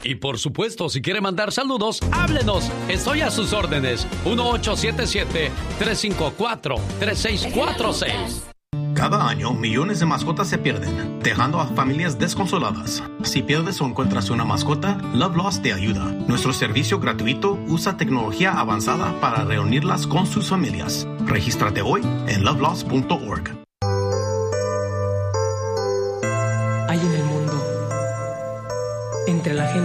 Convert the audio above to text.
Y por supuesto, si quiere mandar saludos, háblenos. Estoy a sus órdenes. 1877-354-3646. Cada año, millones de mascotas se pierden, dejando a familias desconsoladas. Si pierdes o encuentras una mascota, Love Lost te ayuda. Nuestro servicio gratuito usa tecnología avanzada para reunirlas con sus familias. Regístrate hoy en lovelost.org. Hay en el mundo, entre la gente